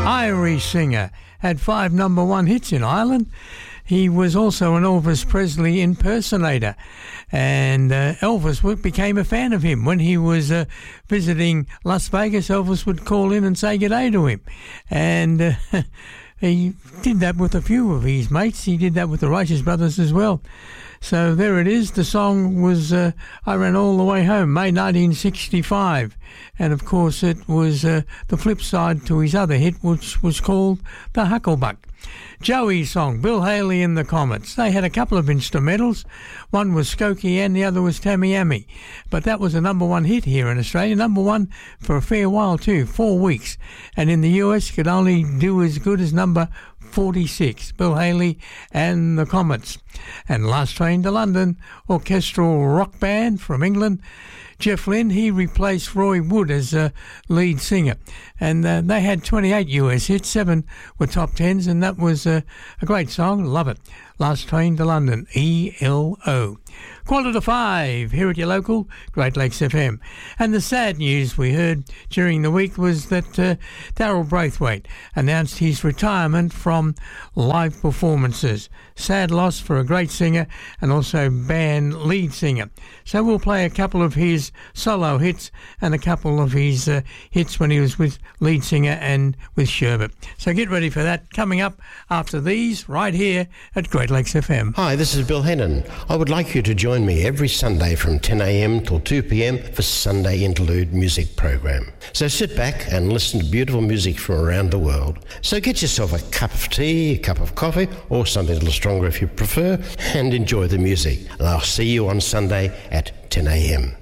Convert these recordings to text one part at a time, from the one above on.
Irish singer, had 5 number 1 hits in Ireland. He was also an Elvis Presley impersonator, and Elvis became a fan of him. When he was visiting Las Vegas, Elvis would call in and say good day to him, and he did that with a few of his mates. He did that with the Righteous Brothers as well. So there it is. The song was I Ran All the Way Home, May 1965. And, of course, it was the flip side to his other hit, which was called The Hucklebuck. Joey's song, Bill Haley and the Comets. They had a couple of instrumentals. One was Skokie and the other was Tammy Amy. But that was a number 1 hit here in Australia. Number 1 for a fair while too, 4 weeks. And in the US could only do as good as number 46, Bill Haley and the Comets. And Last Train to London, orchestral rock band from England. Jeff Lynne, he replaced Roy Wood as lead singer. And they had 28 US hits, 7 were top 10s, and that was a great song. Love it. Last Train to London, ELO. 4:45 here at your local Great Lakes FM. And the sad news we heard during the week was that Daryl Braithwaite announced his retirement from live performances. Sad loss for a great singer and also band lead singer. So we'll play a couple of his solo hits and a couple of his hits when he was with lead singer and with Sherbet. So get ready for that coming up after these right here at Great Lakes FM. Hi, this is Bill Hennon. I would like you to join me every Sunday from 10 a.m. till 2 p.m. for Sunday Interlude music program. So sit back and listen to beautiful music from around the world. So get yourself a cup of tea, a cup of coffee, or something a little stronger if you prefer, and enjoy the music. And I'll see you on Sunday at 10 a.m.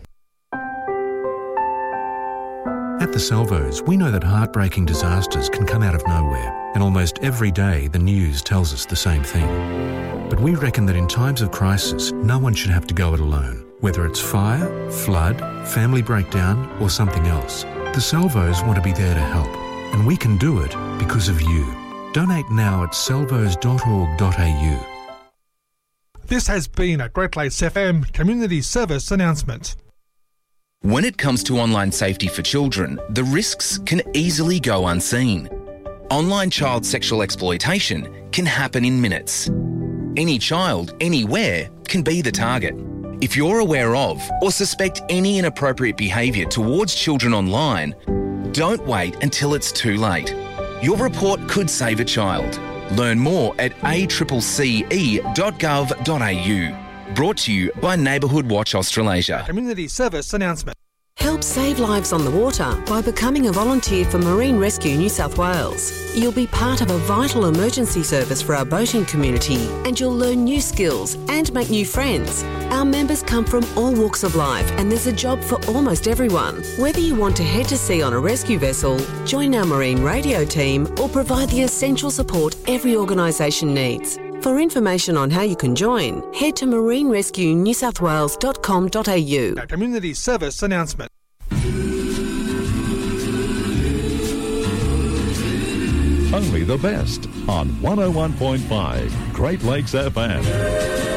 At the Salvos, we know that heartbreaking disasters can come out of nowhere, and almost every day the news tells us the same thing. But we reckon that in times of crisis, no one should have to go it alone. Whether it's fire, flood, family breakdown, or something else, the Salvos want to be there to help. And we can do it because of you. Donate now at salvos.org.au. This has been a Great Lakes FM Community Service announcement. When it comes to online safety for children, the risks can easily go unseen. Online child sexual exploitation can happen in minutes. Any child, anywhere, can be the target. If you're aware of or suspect any inappropriate behaviour towards children online, don't wait until it's too late. Your report could save a child. Learn more at accce.gov.au. Brought to you by Neighbourhood Watch Australasia. Community Service announcement. Help save lives on the water by becoming a volunteer for Marine Rescue New South Wales. You'll be part of a vital emergency service for our boating community, and you'll learn new skills and make new friends. Our members come from all walks of life, and there's a job for almost everyone. Whether you want to head to sea on a rescue vessel, join our marine radio team, or provide the essential support every organisation needs. For information on how you can join, head to marinerescuenewsouthwales.com.au. A community service announcement. Only the best on 101.5 Great Lakes FM.